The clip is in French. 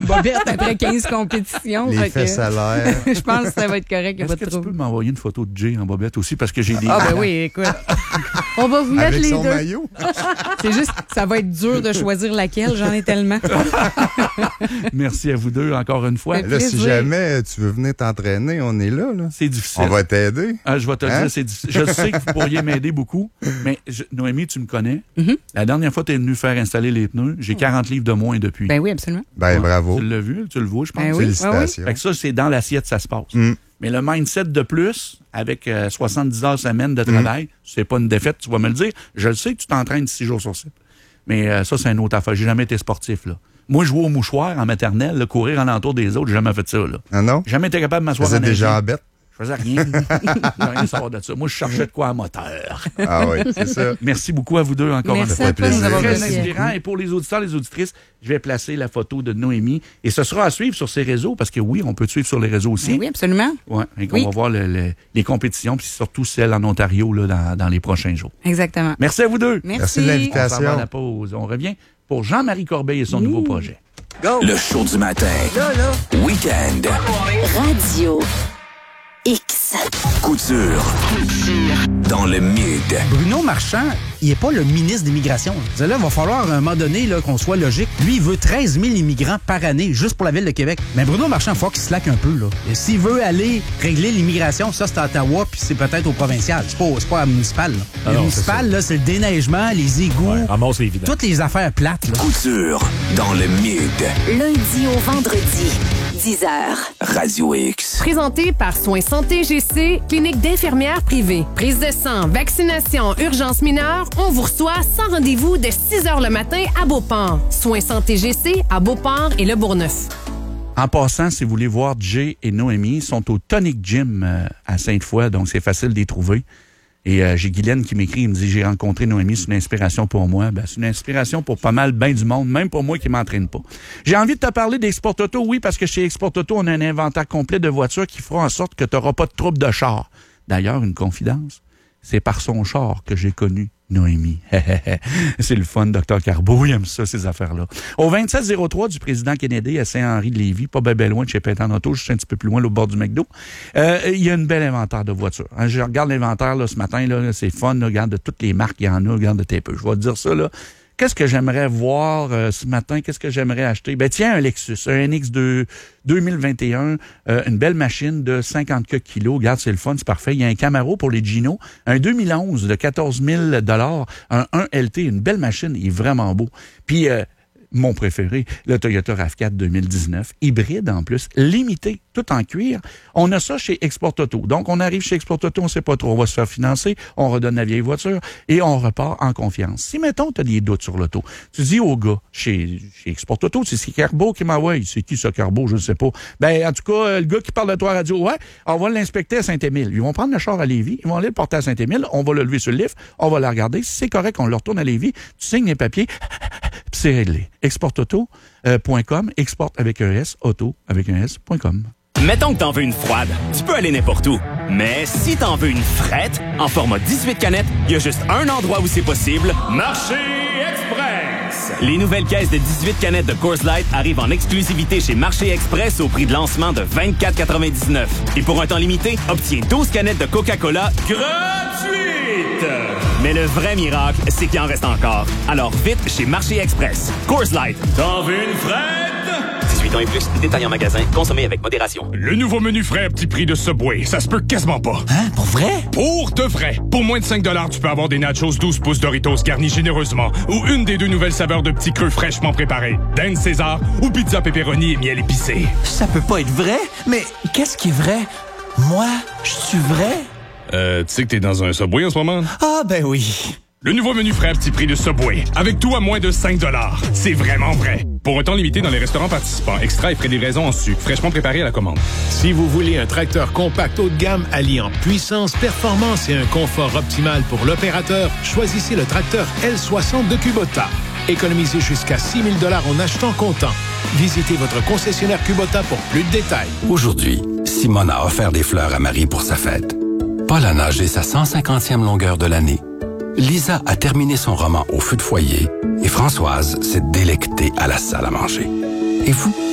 bobette après 15 compétitions. Les fesses à l'air. Je pense que ça va être correct. Est-ce que tu peux m'envoyer une photo de Jay en bobette aussi? Parce que j'ai des... Ah, ben oui, écoute. On va vous mettre Avec les son deux. maillot. C'est juste, ça va être dur de choisir laquelle. J'en ai tellement. Merci à vous deux encore une fois. Fait Là, si plaisir. jamais tu veux venir t'entraîner, on est là. C'est difficile. On va t'aider. Je vais te le Hein? dire, c'est difficile. Je sais que vous pourriez m'aider beaucoup, mais Noémie, tu me connais. La dernière fois que tu es venue faire installer les pneus, j'ai 40 livres de moins depuis. Ben oui, absolument. Ben, bravo. Tu l'as vu, tu le vois, je pense. Ben oui. Félicitations. Fait que ça, c'est dans l'assiette, ça se passe. Mais le mindset de plus, avec 70 heures semaine de travail, c'est pas une défaite, tu vas me le dire. Je le sais que tu t'entraînes 6 jours sur 7. Mais ça, c'est une autre affaire. J'ai jamais été sportif, là. Moi, je jouais au mouchoir en maternelle, là, courir alentour des autres, j'ai jamais fait ça, là. Ah non? Jamais été capable de Tu m'asseoir faisais en des avion. jambettes? Je faisais rien. J'ai rien à savoir de ça. Moi, je cherchais de quoi à moteur. Ah oui, c'est ça. Merci beaucoup à vous deux encore une Merci fois. à toi de nous avoir Très reçus. inspirant. Et pour les auditeurs, les auditrices, je vais placer la photo de Noémie. Et ce sera à suivre sur ses réseaux, parce que oui, on peut te suivre sur les réseaux aussi. Ben oui, absolument. Ouais, et qu'on Oui. va voir les compétitions, puis surtout celles en Ontario là, dans les prochains jours. Exactement. Merci à vous deux. Merci de On l'invitation. s'en va à la pause. On revient pour Jean-Marie Corbeil et son nouveau projet. Le show du matin. Week-end. Radio X. Couture. Dans le mid. Bruno Marchand, il n'est pas le ministre de l'Immigration. Là, il va falloir à un moment donné là, qu'on soit logique. Lui, il veut 13 000 immigrants par année, juste pour la ville de Québec. Mais Bruno Marchand, il faut qu'il slack un peu. Là. Et s'il veut aller régler l'immigration, ça, c'est à Ottawa, puis c'est peut-être au provincial. C'est pas à municipal. Là. Ah le non, municipal, là, c'est le déneigement, les égouts, Ramasse les vidanges. toutes les affaires plates. Là. Couture. Dans le mid. Lundi au vendredi, 10h. Radio X. Présenté par Soins Santé GC, clinique d'infirmières privée. Prise de sang, vaccination, urgence mineure, on vous reçoit sans rendez-vous de 6h le matin à Beauport. Soins Santé GC à Beauport et Le Bourgneuf. En passant, si vous voulez voir Jay et Noémie, ils sont au Tonic Gym à Sainte-Foy, donc c'est facile de les trouver. Et j'ai Guylaine qui m'écrit, il me dit « J'ai rencontré Noémie, c'est une inspiration pour moi. » Ben, c'est une inspiration pour pas mal, ben du monde, même pour moi qui m'entraîne pas. J'ai envie de te parler d'Export Auto, oui, parce que chez Export Auto, on a un inventaire complet de voitures qui fera en sorte que tu n'auras pas de trouble de char. D'ailleurs, une confidence, c'est par son char que j'ai connu Noémie. C'est le fun, Dr Carbeau, il aime ça, ces affaires-là. Au 2703 du président Kennedy à Saint-Henri-de-Lévis, pas bien loin de chez Pétain Auto, juste un petit peu plus loin, au bord du McDo, il y a une belle inventaire de voitures. Hein, je regarde l'inventaire là, ce matin, là, c'est fun, là, regarde de toutes les marques qu'il y en a, regarde de tes peu. Je vais te dire ça, là. Qu'est-ce que j'aimerais voir ce matin? Qu'est-ce que j'aimerais acheter? Ben tiens, un Lexus, un NX2 2021, une belle machine de 50 kilos. Regarde, c'est le fun, c'est parfait. Il y a un Camaro pour les Gino, un 2011 de 14 000 $, un 1LT, une belle machine, il est vraiment beau. Puis, mon préféré, le Toyota RAV4 2019, hybride en plus, limité, tout en cuir. On a ça chez Export Auto. Donc, on arrive chez Export Auto, on ne sait pas trop, on va se faire financer, on redonne la vieille voiture et on repart en confiance. Si, mettons, tu as des doutes sur l'auto, tu dis au gars chez Export Auto, c'est Carbeau qui m'envoie. C'est qui ça, Carbeau? Je ne sais pas. Ben, en tout cas, le gars qui parle de toi à radio, ouais, on va l'inspecter à Saint-Émile. Ils vont prendre le char à Lévis, ils vont aller le porter à Saint-Émile, on va le lever sur le lift, on va le regarder. Si c'est correct, on le retourne à Lévis, tu signes les papiers, puis c'est réglé. Exportauto.com, export avec un S, auto avec un S.com. Mettons que t'en veux une froide, tu peux aller n'importe où. Mais si t'en veux une frette, en format 18 canettes, il y a juste un endroit où c'est possible. Marché Express! Les nouvelles caisses de 18 canettes de Coors Light arrivent en exclusivité chez Marché Express au prix de lancement de 24,99. Et pour un temps limité, obtiens 12 canettes de Coca-Cola gratuites! Mais le vrai miracle, c'est qu'il en reste encore. Alors vite chez Marché Express. Coors Light, t'en veux une frette? 18 ans et plus, détail en magasin, consommez avec modération. Le nouveau menu frais à petit prix de Subway, ça se peut quasiment pas. Hein? Pour vrai? Pour de vrai. Pour moins de 5 $, tu peux avoir des nachos 12 pouces Doritos garnis généreusement ou une des 2 nouvelles saveurs de petits creux fraîchement préparés. Dinde César ou pizza pepperoni et miel épicé. Ça peut pas être vrai, mais qu'est-ce qui est vrai? Moi, je suis vrai? Tu sais que t'es dans un Subway en ce moment? Ah, ben oui. Le nouveau menu frais à petit prix de Subway, avec tout à moins de 5 $. C'est vraiment vrai. Pour un temps limité dans les restaurants participants, extra et frais de livraison en sucre, fraîchement préparé à la commande. Si vous voulez un tracteur compact haut de gamme alliant puissance, performance et un confort optimal pour l'opérateur, choisissez le tracteur L60 de Kubota. Économisez jusqu'à 6 000 $ en achetant comptant. Visitez votre concessionnaire Kubota pour plus de détails. Aujourd'hui, Simone a offert des fleurs à Marie pour sa fête. Paul a nagé sa 150e longueur de l'année. Lisa a terminé son roman au feu de foyer et Françoise s'est délectée à la salle à manger. Et vous?